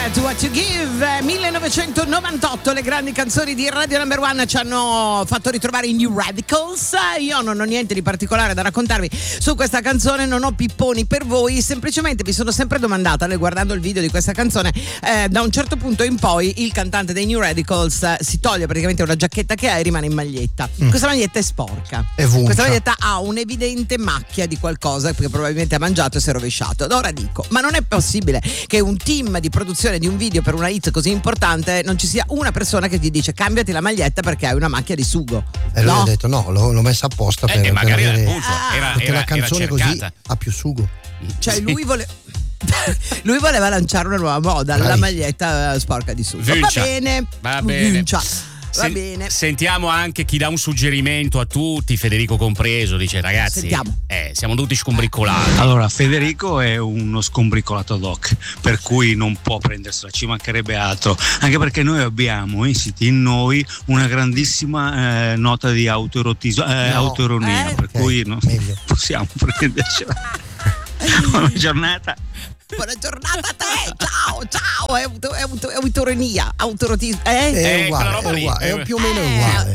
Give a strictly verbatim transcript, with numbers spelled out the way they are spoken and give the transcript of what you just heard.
To What You Give, millenovecentonovantotto, le grandi canzoni di Radio Number One ci hanno fatto ritrovare i New Radicals. Io non ho niente di particolare da raccontarvi su questa canzone, non ho pipponi per voi, semplicemente mi sono sempre domandata, guardando il video di questa canzone, eh, da un certo punto in poi il cantante dei New Radicals eh, si toglie praticamente una giacchetta che ha e rimane in maglietta. Mm. Questa maglietta è sporca, è questa maglietta ha un'evidente macchia di qualcosa che probabilmente ha mangiato e si è rovesciato. Ed ora dico, ma non è possibile che un team di produzione di un video per una hit così importante non ci sia una persona che ti dice cambiati la maglietta perché hai una macchia di sugo. E lui no? ha detto no, l'ho, l'ho messa apposta per, eh, per magari avere, appunto, era, perché era, la canzone era così ha più sugo. Cioè lui vuole lui voleva lanciare una nuova moda, Dai. la maglietta sporca di sugo. Vincia. Va bene, Va bene. Vincia. Va Sen- bene. Sentiamo anche chi dà un suggerimento a tutti, Federico compreso, dice ragazzi, Sentiamo. eh, siamo tutti scombricolati. Allora, Federico è uno scombricolato doc, per cui non può prendersela, ci mancherebbe altro, anche perché noi abbiamo insiti in noi una grandissima eh, nota di autoerotismo, eh, No. autoironia, Eh? per Ok, cui non meglio. possiamo prendercela. Buona giornata. Buona giornata a te, ciao, ciao, è, auto, è, auto, è autoironia, autorotismo, eh? È Eh, uguale, quella roba è, lì. uguale, è più o meno Eh. uguale.